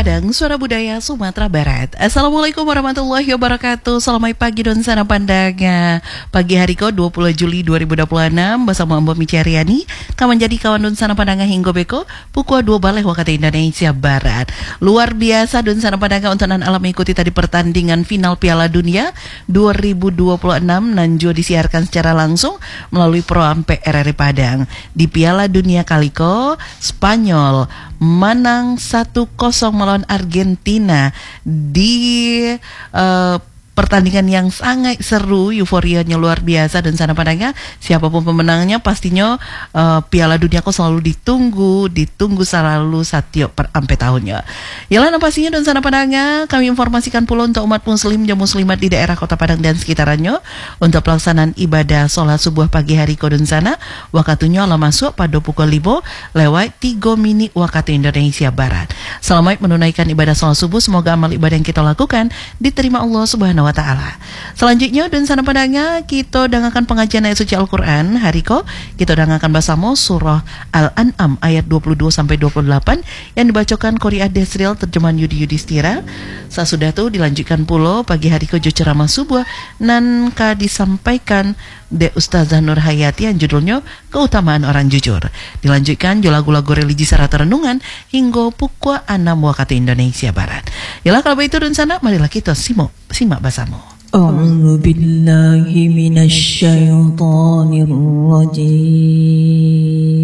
Padang, Suara Budaya Sumatera Barat. Assalamualaikum warahmatullahi wabarakatuh. Selamat pagi dan sana pandanga. Pagi hari ko 20 Juli 2026 bersama Mbak Micariani. Kawan jadi kawan dan sana pandanga hingga beko pukul 2 balik waktu Indonesia Barat. Luar biasa dan sana pandanga untuk nan alam mengikuti tadi pertandingan final Piala Dunia 2026 nan juga disiarkan secara langsung melalui Pro Ampe RRI Padang. Di Piala Dunia kaliko Spanyol menang 1-0 melawan Argentina di pertandingan yang sangat seru, euforianya luar biasa dan sana padanya siapapun pemenangnya pastinya Piala Dunia kok selalu ditunggu selalu setiap sampai tahunnya. Yalah pastinya dan sana padanya kami informasikan pula untuk umat muslim dan muslimat di daerah Kota Padang dan sekitarnya untuk pelaksanaan ibadah sholat subuh pagi hari kodun sana waktunya lah masuk pada pukul 5 lewat 3 menit waktu Indonesia Barat. Selamat menunaikan ibadah sholat subuh, semoga amal ibadah yang kita lakukan diterima Allah Subhanahu wa Ta'ala. Selanjutnya dan sana padanya kita dengarkan pengajian ayat suci Al-Quran hari ko kita dengarkan bersama surah Al-An'am ayat 22 sampai 28 yang dibacakan Qori'ah Desril terjemahan Yudi Yudhistira. Sesudah itu dilanjutkan pula pagi hari ko ceramah subuh nan ka disampaikan de Ustazah Nur Hayati yang judulnya Keutamaan Orang Jujur. Dilanjutkan juga lagu-lagu religi serta renungan hingga pukul 6 waktu Indonesia Barat. Yalah kalau begitu dan sana marilah kita simak bersama. A'udzu billahi minasy syaithanir rajim.